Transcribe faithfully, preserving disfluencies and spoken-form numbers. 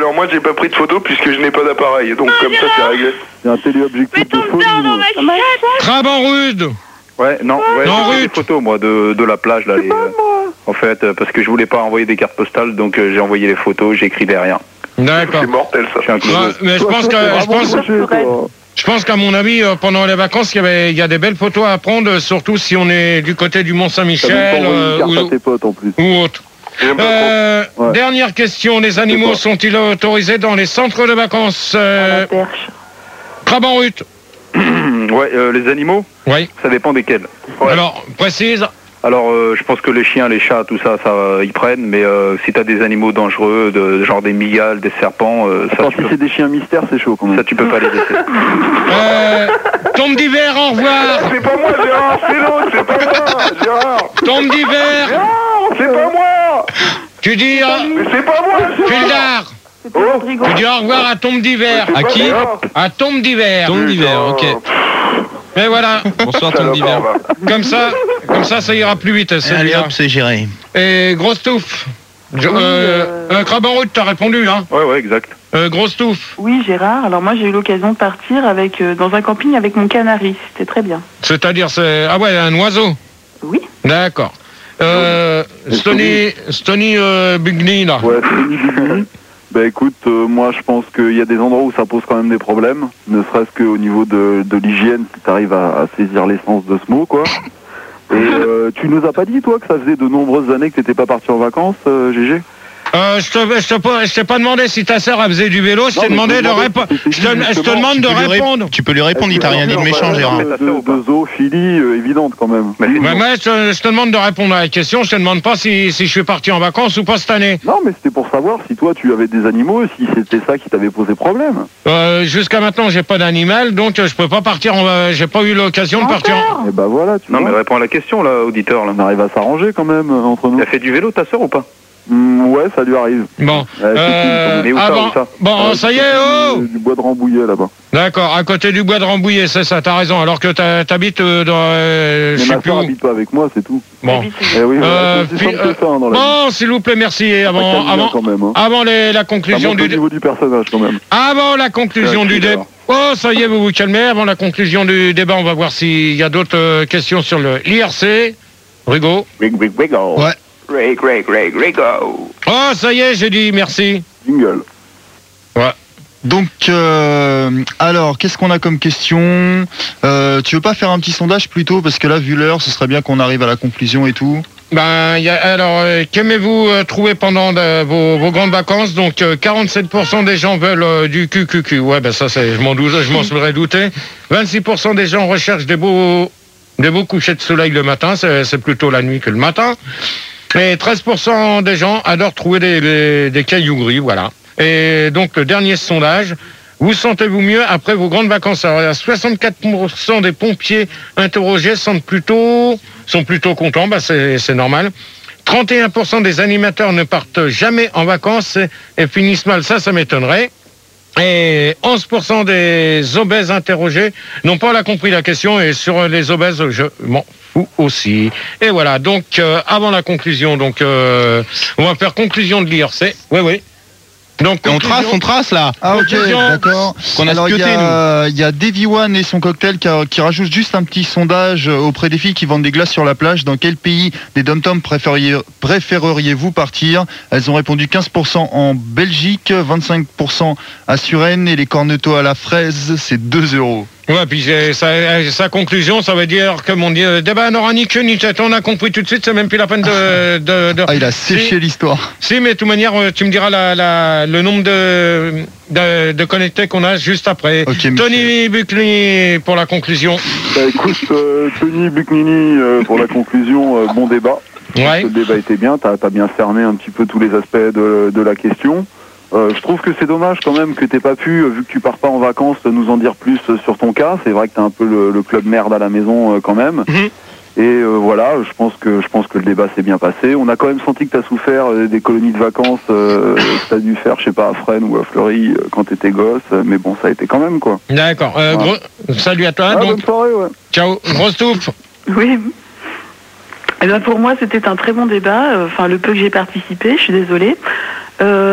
alors moi j'ai pas pris de photo puisque je n'ai pas d'appareil, donc comme ça c'est réglé. Il y a un téléobjectif de folie. moi. Crabe en rude. Ouais, non, ouais, Non, j'ai pris Ruth. des photos moi de, de la plage là. Les, euh, en fait, euh, parce que je voulais pas envoyer des cartes postales, donc euh, j'ai envoyé les photos, j'ai écrit derrière. D'accord. C'est mortel ça. Je suis un clodo. Ouais, mais je pense que je pense, je pense qu'à mon avis, euh, pendant les vacances, il y avait, il y a des belles photos à prendre, surtout si on est du côté du Mont T'as même pas Saint-Michel envoyé euh, une carte à ou, tes potes en plus. ou autre. J'aime pas Euh, Ouais. Dernière question, les animaux quoi sont-ils autorisés dans les centres de vacances À euh, la perche. Crabe en rude. Ouais, euh, les animaux, Oui. ça dépend desquels. Ouais. Alors, précise. Alors, euh, je pense que les chiens, les chats, tout ça, ça, euh, ils prennent. Mais euh, si t'as des animaux dangereux, de, genre des migales, des serpents, euh, ça, Attends, tu si peux, c'est des chiens mystères, c'est chaud quand même. ça, tu peux pas les laisser. Euh, tombe d'hiver, au revoir. C'est pas moi Gérard, c'est l'autre, c'est pas moi Gérard. Tombe d'hiver. Gérard, c'est pas moi. Tu dis, euh, Mais c'est pas moi c'est Fildar. C'était Oh. Rodrigo. Tu dis au revoir à tombe d'hiver. C'est À pas qui Gérard. À tombe d'hiver. Tombe d'hiver, ok. Et voilà. Bonsoir, tombe d'hiver. Salopard, va. Comme ça, comme ça, ça ira plus vite. Allez celui-là. hop, c'est géré. Et grosse touffe. Je- Oui, euh, euh, euh, Crabe en route, t'as répondu, hein. Ouais, ouais, exact. Euh, grosse touffe. Oui, Gérard. Alors moi, j'ai eu l'occasion de partir avec euh, dans un camping avec mon canari. C'était très bien. C'est-à-dire, c'est ah ouais, un oiseau. Oui. D'accord. Euh, Stony, Stony euh, Bugny, là. Ouais, c'est ni Bugny. Bah écoute, euh, moi je pense qu'il y a des endroits où ça pose quand même des problèmes, ne serait-ce qu'au niveau de, de l'hygiène, si tu arrives à, à saisir l'essence de ce mot, quoi. Et euh, tu nous as pas dit, toi, que ça faisait de nombreuses années que t'étais pas parti en vacances, euh, G G? Euh, je te, je te, pas- je t'ai pas demandé si ta sœur elle faisait du vélo, je Non, t'ai mais demandé je de te demandais répondre. si c'était Je te, dit, je te justement, demande Tu de peux lui ré- répondre. Tu peux lui répondre, il t'a rien dit de méchant, Gérard. Mais ta sœur ou De, pas de zoophilie euh, évidente quand même. Mais Mais moi, je, te- je te demande de répondre à la question, je te demande pas si, si je suis parti en vacances ou pas cette année. Non, mais c'était pour savoir si toi tu avais des animaux, si c'était ça qui t'avait posé problème. Euh, jusqu'à maintenant, j'ai pas d'animal, donc euh, je peux pas partir en, euh, j'ai pas eu l'occasion de partir en... Et bah voilà, tu Non, mais vois. réponds à la question, là, auditeur. Là. On arrive à s'arranger quand même euh, entre nous. Elle fait du vélo, ta sœur ou pas? Mm, ouais, ça lui arrive. Bon, Ouais, c'est euh, Mais où ça, avant- où ça bon, Euh, ça y est, du- oh Du bois de Rambouillet là-bas. D'accord, à côté du bois de Rambouillet, c'est ça, t'as raison, alors que t'as- t'habites euh, dans, euh, je Mais sais ma plus soeur où. habite pas avec moi, c'est tout. Bon, Eh oui, Euh, voilà, c'est fi- aussi simple que ça hein, dans la vie. bon, s'il vous plaît, merci, Ça avant, calme bien avant, quand même. Hein. avant les- la Ça conclusion monte au du... niveau du personnage quand même. Avant la conclusion C'est un du killer. débat. Oh, ça y est, vous vous calmez. Avant la conclusion du débat, on va voir s'il y a d'autres euh, questions sur le l'I R C. Rigo. Rig, rig, rigo. Ouais. Rig, rig, rig, rigo. Oh, ça y est, j'ai dit merci. Jingle. Donc, euh, alors, qu'est-ce qu'on a comme question euh, Tu veux pas faire un petit sondage plutôt? Parce que là, vu l'heure, ce serait bien qu'on arrive à la conclusion et tout. Ben, y a, alors, euh, qu'aimez-vous euh, trouver pendant de- vos, vos grandes vacances? Donc, euh, quarante-sept pour cent des gens veulent euh, du Q Q Q. Ouais, ben ça, c'est, je m'en doute, je m'en serais douté. vingt-six pour cent des gens recherchent des beaux, des beaux couchers de soleil le matin. C'est, c'est plutôt la nuit que le matin. Et treize pour cent des gens adorent trouver des, des, des cailloux gris, voilà. Et donc, le dernier sondage, vous sentez-vous mieux après vos grandes vacances? Alors, soixante-quatre pour cent des pompiers interrogés sont plutôt, sont plutôt contents, bah c'est, c'est normal. trente et un pour cent des animateurs ne partent jamais en vacances et, et finissent mal, ça, ça m'étonnerait. Et onze pour cent des obèses interrogés n'ont pas là compris la question, et sur les obèses, je m'en fous aussi. Et voilà, donc euh, avant la conclusion, donc euh, on va faire conclusion de l'I R C. Oui, oui. Donc Et on trace, on trace là. Ah ok, Conclusion. d'accord. Qu'on a Alors il y spioté, a, il y a Davy One et son cocktail qui, a- qui rajoute juste un petit sondage auprès des filles qui vendent des glaces sur la plage. Dans quel pays des dom-toms préfériez- préféreriez-vous partir? Elles ont répondu quinze pour cent en Belgique, vingt-cinq pour cent à Suresnes et les cornetos à la fraise, c'est deux euros. Ouais, puis j'ai- sa, sa conclusion, ça veut dire que mon Dieu, débat n'aura ni queue ni tête. On a compris tout de suite, c'est même plus la peine de... de, de- Ah, il a séché Si- l'histoire. Si, mais de toute manière, euh, tu me diras la, la, le nombre de, de, de connectés qu'on a juste après. Ok, monsieur. Tony Buckley pour la conclusion. Bah écoute, euh, Tony Bucnini, euh, pour la conclusion, euh, bon débat. Ouais. Le débat était bien, t'as as bien cerné un petit peu tous les aspects de, de la question. Euh, je trouve que c'est dommage quand même que t'aies pas pu, euh, vu que tu pars pas en vacances, nous en dire plus euh, sur ton cas. C'est vrai que t'as un peu le, le club merde à la maison euh, quand même. Mhm. Et euh, voilà, je pense que je pense que le débat s'est bien passé. On a quand même senti que t'as souffert euh, des colonies de vacances euh, que t'as dû faire, je sais pas, à Fresnes ou à Fleury euh, quand t'étais gosse. euh, Mais bon, ça a été quand même quoi. D'accord. Euh, Ouais. gros- salut à toi. Ah, donc, bonne soirée, ouais. ciao. Grosse touffe. Oui. Eh ben pour moi, c'était un très bon débat. Enfin, le peu que j'ai participé, je suis désolée. Euh,